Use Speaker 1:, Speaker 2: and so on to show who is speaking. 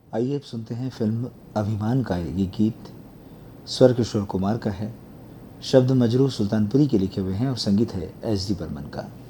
Speaker 1: आइए अब सुनते हैं फिल्म अभिमान का ये गीत। स्वर किशोर कुमार का है, शब्द मजरूह सुल्तानपुरी के लिखे हुए हैं और संगीत है एस डी बर्मन का।